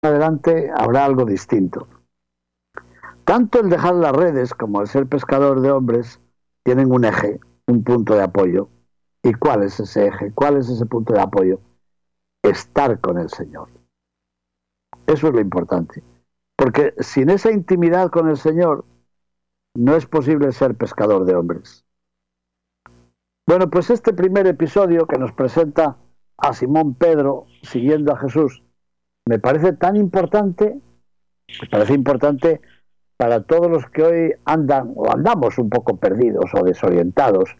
adelante habrá algo distinto. Tanto el dejar las redes como el ser pescador de hombres tienen un eje, un punto de apoyo. ¿Y cuál es ese eje? ¿Cuál es ese punto de apoyo? Estar con el Señor. Eso es lo importante. Porque sin esa intimidad con el Señor no es posible ser pescador de hombres. Bueno, pues este primer episodio que nos presenta a Simón Pedro siguiendo a Jesús me parece tan importante, para todos los que hoy andan o andamos un poco perdidos o desorientados,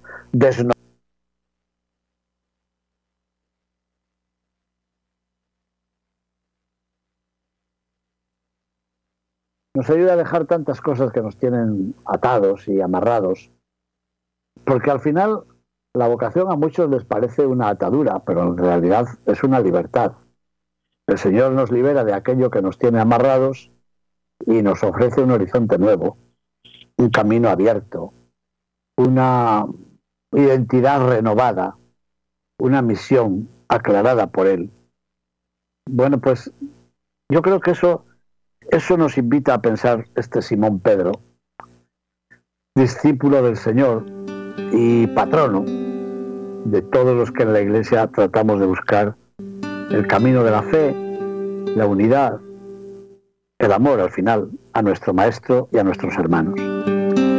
nos ayuda a dejar tantas cosas que nos tienen atados y amarrados, porque al final la vocación a muchos les parece una atadura, pero en realidad es una libertad. El Señor nos libera de aquello que nos tiene amarrados y nos ofrece un horizonte nuevo, un camino abierto, una identidad renovada, una misión aclarada por Él. Bueno, pues yo creo que eso nos invita a pensar este Simón Pedro, discípulo del Señor y patrono de todos los que en la Iglesia tratamos de buscar el camino de la fe, la unidad, el amor al final a nuestro Maestro y a nuestros hermanos.